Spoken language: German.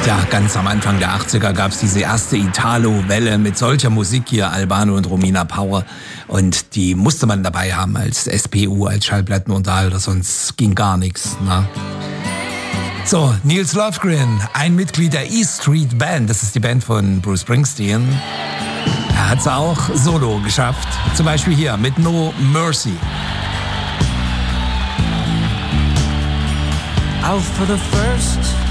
Ja, ganz am Anfang der 80er gab es diese erste Italo-Welle mit solcher Musik hier, Albano und Romina Power. Und die musste man dabei haben als SPU, als Schallplattenunterhalter, sonst ging gar nichts. Ne? So, Nils Lofgren, ein Mitglied der E Street Band, das ist die Band von Bruce Springsteen. Er hat es auch solo geschafft, zum Beispiel hier mit No Mercy. Out for the first